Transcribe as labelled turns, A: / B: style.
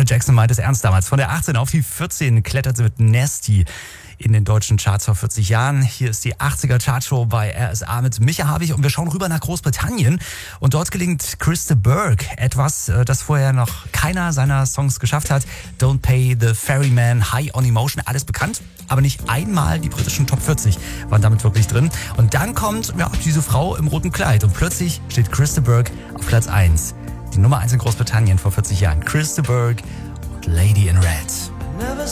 A: Janet Jackson meint es ernst damals. Von der 18 auf die 14 klettert sie mit Nasty in den deutschen Charts vor 40 Jahren. Hier ist die 80er Chartshow bei RSA mit Micha Habich und wir schauen rüber nach Großbritannien. Und dort gelingt Chris de Burgh etwas, das vorher noch keiner seiner Songs geschafft hat. Don't Pay the Ferryman, High on Emotion, alles bekannt. Aber nicht einmal die britischen Top 40 waren damit wirklich drin. Und dann kommt diese Frau im roten Kleid und plötzlich steht Chris de Burgh auf Platz 1. Die Nummer 1 in Großbritannien vor 40 Jahren. Chris de Burgh und Lady in Red.
B: Never